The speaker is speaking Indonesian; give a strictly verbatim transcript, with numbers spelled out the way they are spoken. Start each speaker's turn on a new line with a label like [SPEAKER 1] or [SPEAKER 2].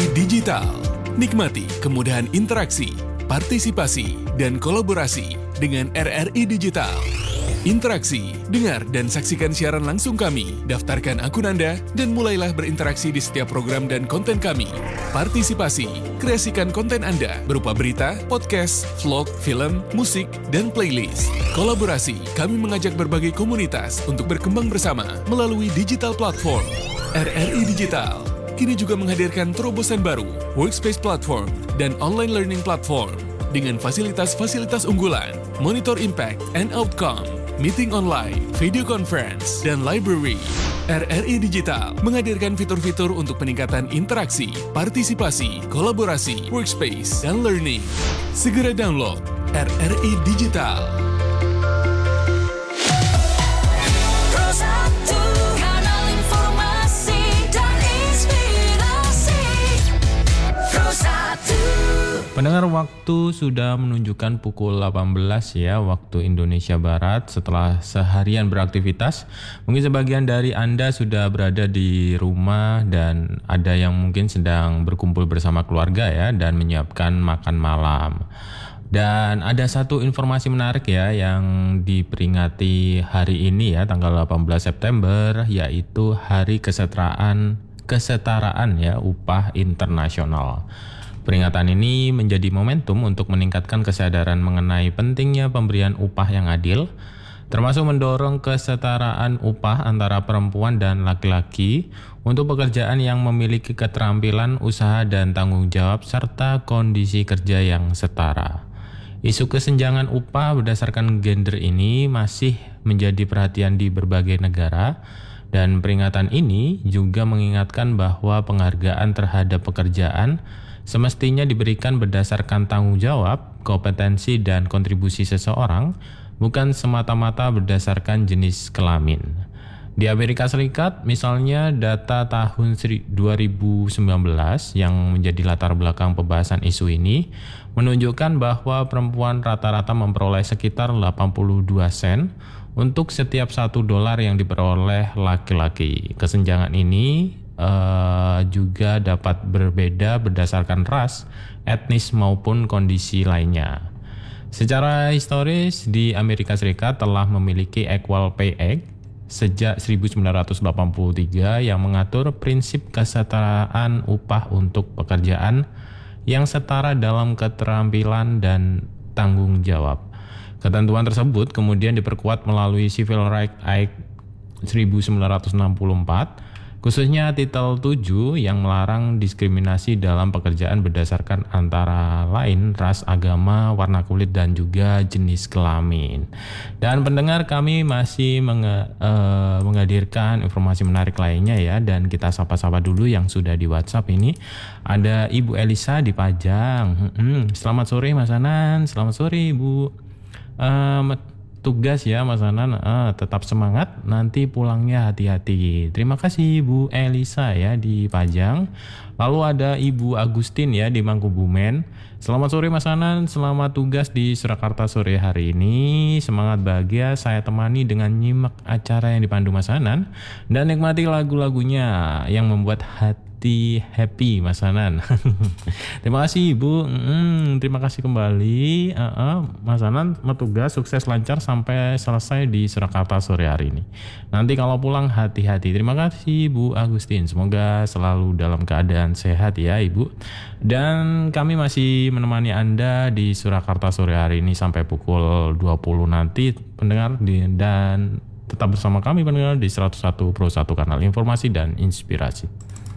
[SPEAKER 1] Digital. Nikmati kemudahan interaksi, partisipasi, dan kolaborasi dengan R R I Digital. Interaksi, dengar dan saksikan siaran langsung kami, daftarkan akun Anda, dan mulailah berinteraksi di setiap program dan konten kami. Partisipasi, kreasikan konten Anda berupa berita, podcast, vlog, film, musik, dan playlist. Kolaborasi, kami mengajak berbagai komunitas untuk berkembang bersama melalui digital platform. R R I Digital kini juga menghadirkan terobosan baru, workspace platform, dan online learning platform dengan fasilitas-fasilitas unggulan, monitor impact and outcome, meeting online, video conference, dan library. R R I Digital menghadirkan fitur-fitur untuk peningkatan interaksi, partisipasi, kolaborasi, workspace, dan learning. Segera download R R I Digital.
[SPEAKER 2] Pendengar, waktu sudah menunjukkan pukul delapan belas ya, waktu Indonesia Barat. Setelah seharian beraktivitas, mungkin sebagian dari Anda sudah berada di rumah dan ada yang mungkin sedang berkumpul bersama keluarga ya, dan menyiapkan makan malam. Dan ada satu informasi menarik ya yang diperingati hari ini ya, tanggal delapan belas September, yaitu Hari Kesetaraan Kesetaraan ya Upah Internasional. Peringatan ini menjadi momentum untuk meningkatkan kesadaran mengenai pentingnya pemberian upah yang adil, termasuk mendorong kesetaraan upah antara perempuan dan laki-laki untuk pekerjaan yang memiliki keterampilan, usaha, dan tanggung jawab, serta kondisi kerja yang setara. Isu kesenjangan upah berdasarkan gender ini masih menjadi perhatian di berbagai negara, dan peringatan ini juga mengingatkan bahwa penghargaan terhadap pekerjaan semestinya diberikan berdasarkan tanggung jawab, kompetensi, dan kontribusi seseorang, bukan semata-mata berdasarkan jenis kelamin. Di Amerika Serikat, misalnya, data tahun dua ribu sembilan belas yang menjadi latar belakang pembahasan isu ini menunjukkan bahwa perempuan rata-rata memperoleh sekitar delapan puluh dua sen untuk setiap satu dolar yang diperoleh laki-laki. Kesenjangan ini Uh, juga dapat berbeda berdasarkan ras, etnis, maupun kondisi lainnya. Secara historis, di Amerika Serikat telah memiliki Equal Pay Act sejak seribu sembilan ratus delapan puluh tiga yang mengatur prinsip kesetaraan upah untuk pekerjaan yang setara dalam keterampilan dan tanggung jawab. Ketentuan tersebut kemudian diperkuat melalui Civil Rights Act seribu sembilan ratus enam puluh empat, khususnya Titel tujuh yang melarang diskriminasi dalam pekerjaan berdasarkan antara lain ras, agama, warna kulit, dan juga jenis kelamin. Dan pendengar, kami masih menge- uh, menghadirkan informasi menarik lainnya ya, dan kita sapa-sapa dulu yang sudah di WhatsApp ini. Ada Ibu Elisa di Pajang. Hmm, selamat sore Mas Anan, selamat sore Ibu. Uh, Tugas ya Mas Anan, eh, tetap semangat, nanti pulangnya hati-hati. Terima kasih Ibu Elisa ya di Pajang. Lalu ada Ibu Agustin ya di Mangkubumen. Selamat sore Mas Anan, selamat tugas di Surakarta sore hari ini. Semangat bahagia, saya temani dengan nyimak acara yang dipandu Mas Anan dan nikmati lagu-lagunya yang membuat hati happy Mas Anan. Terima kasih Ibu. Hmm, terima kasih kembali. Uh, uh, Mas Anan, tugas sukses lancar sampai selesai di Surakarta sore hari ini. Nanti kalau pulang hati-hati. Terima kasih Bu Agustin. Semoga selalu dalam keadaan sehat ya Ibu. Dan kami masih menemani Anda di Surakarta sore hari ini sampai pukul dua puluh nanti pendengar di, dan tetap bersama kami pendengar di seratus satu Pro satu kanal informasi dan inspirasi.